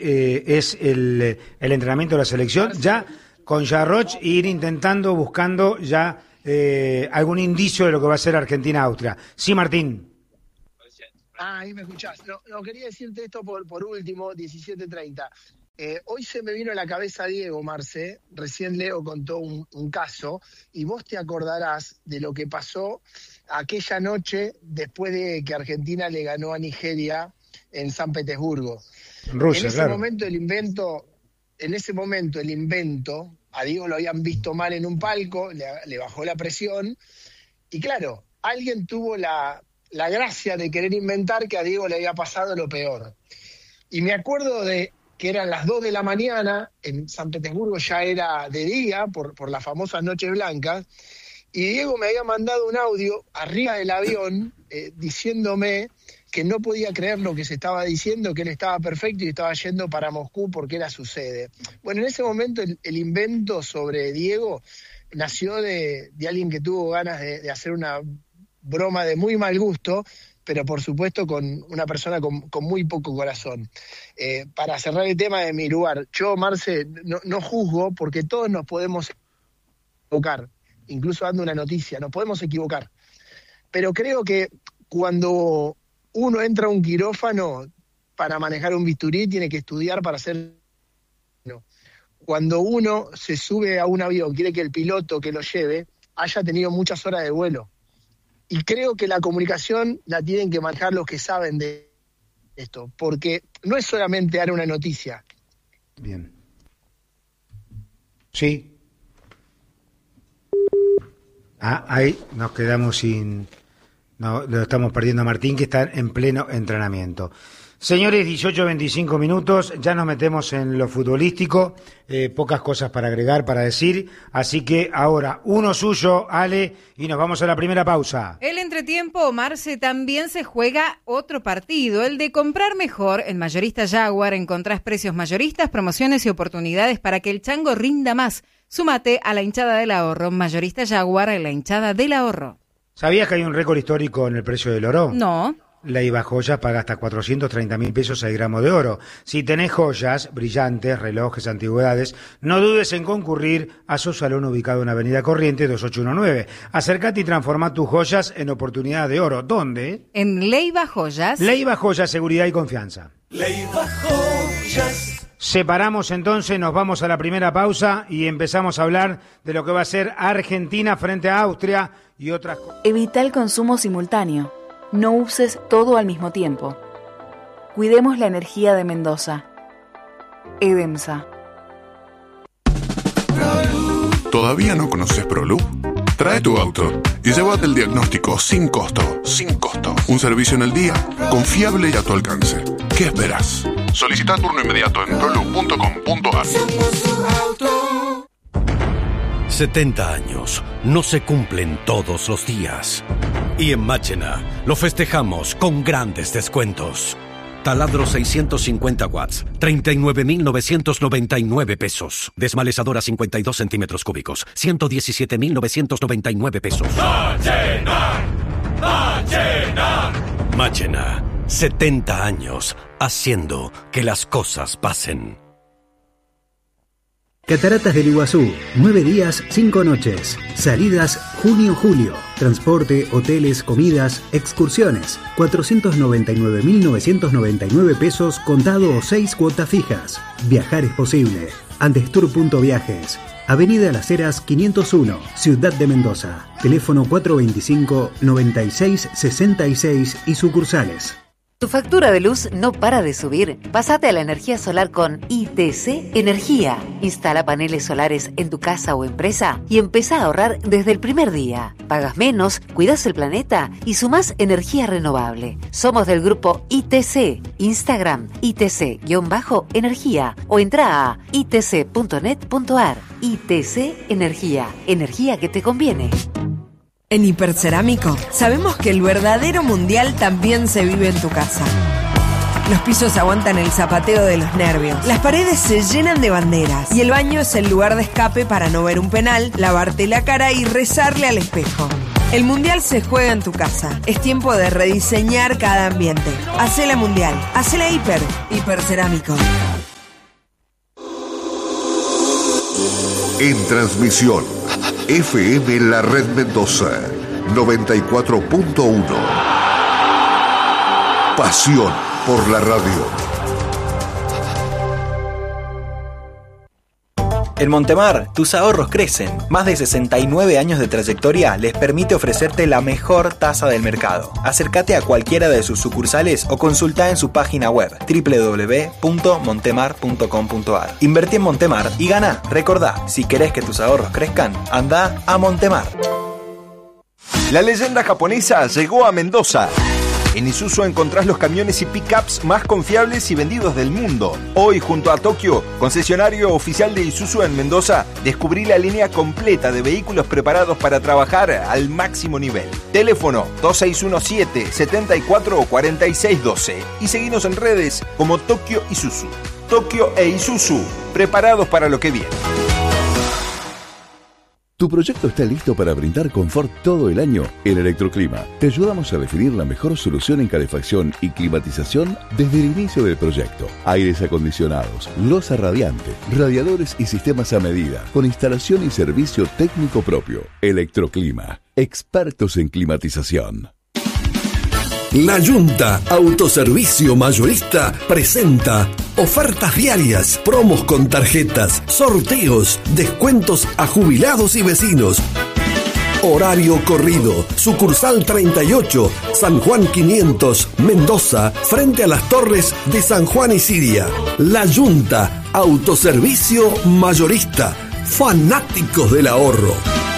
es el entrenamiento de la selección, ya con Jarroch ir buscando ya algún indicio de lo que va a ser Argentina-Austria. Sí, Martín. Ahí me escuchás. No, quería decirte esto por último, 17:30. Hoy se me vino a la cabeza Diego, Marce, recién Leo contó un caso, y vos te acordarás de lo que pasó aquella noche después de que Argentina le ganó a Nigeria en San Petersburgo. Rusia, en ese claro. momento el invento, a Diego lo habían visto mal en un palco, le bajó la presión, y claro, alguien tuvo la gracia de querer inventar que a Diego le había pasado lo peor. Y me acuerdo de que eran las 2 de la mañana, en San Petersburgo ya era de día, por las famosas noches blancas, y Diego me había mandado un audio arriba del avión diciéndome que no podía creer lo que se estaba diciendo, que él estaba perfecto y estaba yendo para Moscú porque era su sede. Bueno, en ese momento el invento sobre Diego nació de alguien que tuvo ganas de hacer una broma de muy mal gusto, pero por supuesto con una persona con muy poco corazón. Para cerrar el tema de mi lugar, yo, Marce, no juzgo, porque todos nos podemos equivocar, incluso dando una noticia, nos podemos equivocar. Pero creo que cuando uno entra a un quirófano para manejar un bisturí, tiene que estudiar para ser... Cuando uno se sube a un avión, quiere que el piloto que lo lleve haya tenido muchas horas de vuelo. Y creo que la comunicación la tienen que manejar los que saben de esto, porque no es solamente dar una noticia. Bien. Sí. Ahí nos quedamos sin... No, lo estamos perdiendo a Martín, que está en pleno entrenamiento. Señores, 18:25 minutos, ya nos metemos en lo futbolístico, pocas cosas para agregar, para decir, así que ahora uno suyo, Ale, y nos vamos a la primera pausa. El entretiempo, Marce, también se juega otro partido, el de comprar mejor. En Mayorista Jaguar encontrás precios mayoristas, promociones y oportunidades para que el chango rinda más. Súmate a la hinchada del ahorro. Mayorista Jaguar, la hinchada del ahorro. ¿Sabías que hay un récord histórico en el precio del oro? No. Leiva Joyas paga hasta 430.000 pesos al gramo de oro. Si tenés joyas, brillantes, relojes, antigüedades, no dudes en concurrir a su salón ubicado en Avenida Corrientes 2819. Acércate y transforma tus joyas en oportunidad de oro. ¿Dónde? En Leiva Joyas. Leiva Joyas, seguridad y confianza. Leiva Joyas. Separamos entonces, nos vamos a la primera pausa y empezamos a hablar de lo que va a ser Argentina frente a Austria y otras cosas. Evita el consumo simultáneo. No uses todo al mismo tiempo. Cuidemos la energía de Mendoza. EDEMSA. ¿Todavía no conoces ProLoop? Trae tu auto y llévate el diagnóstico sin costo. Sin costo. Un servicio en el día, confiable y a tu alcance. ¿Qué esperas? Solicita turno inmediato en proloop.com.ar. 70 años no se cumplen todos los días. Y en Máchena lo festejamos con grandes descuentos. Taladro 650 watts, 39.999 pesos. Desmalezadora 52 centímetros cúbicos, 117.999 pesos. ¡Máchena! ¡Máchena! Máchena, 70 años haciendo que las cosas pasen. Cataratas del Iguazú, 9 días, 5 noches. Salidas junio-julio. Transporte, hoteles, comidas, excursiones. 499.999 pesos contado o 6 cuotas fijas. Viajar es posible. Andestur.viajes. Avenida Las Heras 501, Ciudad de Mendoza. Teléfono 425-9666 y sucursales. ¿Tu factura de luz no para de subir? Pásate a la energía solar con ITC Energía. Instala paneles solares en tu casa o empresa y empezá a ahorrar desde el primer día. Pagas menos, cuidas el planeta y sumás energía renovable. Somos del grupo ITC. Instagram, ITC-energía o entra a itc.net.ar. ITC Energía. Energía que te conviene. En Hipercerámico sabemos que el verdadero mundial también se vive en tu casa. Los pisos aguantan el zapateo de los nervios, las paredes se llenan de banderas y el baño es el lugar de escape para no ver un penal, lavarte la cara y rezarle al espejo. El mundial se juega en tu casa. Es tiempo de rediseñar cada ambiente. Hacela mundial, hacela hiper. Hipercerámico. En transmisión, FM La Red Mendoza, 94.1. Pasión por la radio. En Montemar, tus ahorros crecen. Más de 69 años de trayectoria les permite ofrecerte la mejor tasa del mercado. Acércate a cualquiera de sus sucursales o consulta en su página web www.montemar.com.ar. Invertí en Montemar y gana. Recordá, si querés que tus ahorros crezcan, anda a Montemar. La leyenda japonesa llegó a Mendoza. En Isuzu encontrás los camiones y pickups más confiables y vendidos del mundo. Hoy, junto a Tokio, concesionario oficial de Isuzu en Mendoza, descubrí la línea completa de vehículos preparados para trabajar al máximo nivel. Teléfono 2617-744612 y seguinos en redes como Tokio Isuzu. Tokio e Isuzu, preparados para lo que viene. ¿Tu proyecto está listo para brindar confort todo el año? En Electroclima te ayudamos a definir la mejor solución en calefacción y climatización desde el inicio del proyecto. Aires acondicionados, losa radiante, radiadores y sistemas a medida, con instalación y servicio técnico propio. Electroclima, expertos en climatización. La Junta Autoservicio Mayorista presenta ofertas diarias, promos con tarjetas, sorteos, descuentos a jubilados y vecinos. Horario corrido, sucursal 38, San Juan 500, Mendoza, frente a las torres de San Juan y Siria. La Junta Autoservicio Mayorista, fanáticos del ahorro.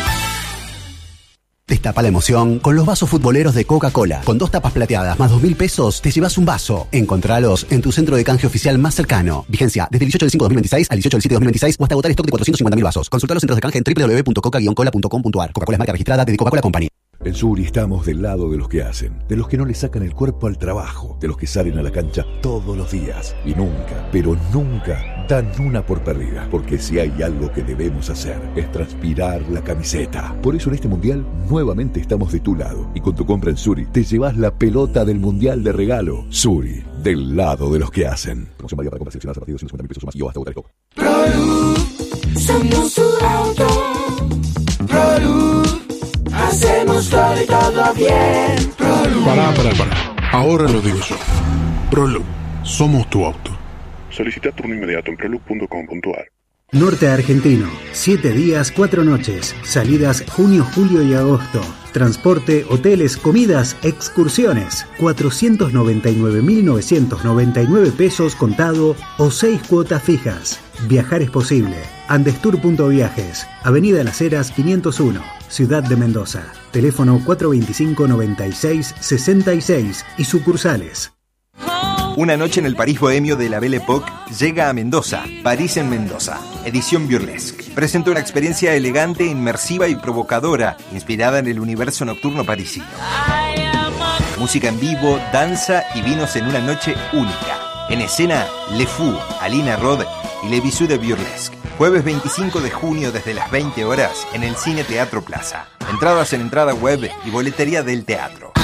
Destapa la emoción con los vasos futboleros de Coca-Cola. Con 2 tapas plateadas más 2.000 pesos, te llevas un vaso. Encontralos en tu centro de canje oficial más cercano. Vigencia desde el 18 del 5/2026 al 18 del 7/2026 o hasta agotar stock de 450.000 vasos. Consulta los centros de canje en www.coca-cola.com.ar. Coca-Cola es marca registrada de Coca-Cola Company. En Suri estamos del lado de los que hacen, de los que no le sacan el cuerpo al trabajo, de los que salen a la cancha todos los días y nunca, pero nunca dan una por perdida, porque si hay algo que debemos hacer es transpirar la camiseta. Por eso en este mundial nuevamente estamos de tu lado y con tu compra en Suri te llevas la pelota del mundial de regalo. Suri, del lado de los que hacen. Promoción válida para compras seleccionadas a partir de 150.000 pesos o más y o hasta agotar stock. Somos tu auto. Hacemos todo bien. Pará. Ahora lo digo yo. Prolub, somos tu auto. Solicita turno inmediato en prolub.com.ar. Norte Argentino, 7 días, 4 noches. Salidas junio, julio y agosto. Transporte, hoteles, comidas, excursiones. 499.999 pesos contado o 6 cuotas fijas. Viajar es posible. Andestour.viajes, Avenida Las Heras 501, Ciudad de Mendoza. Teléfono 425-96-66 y sucursales. Una noche en el París bohemio de la Belle Époque llega a Mendoza. París en Mendoza, edición burlesque. Presenta una experiencia elegante, inmersiva y provocadora, inspirada en el universo nocturno parisino. Música en vivo, danza y vinos en una noche única. En escena, Le Fou, Alina Rod y Le Bisou de Burlesque. Jueves 25 de junio desde las 20 horas en el Cine Teatro Plaza. Entradas en entrada web y boletería del teatro.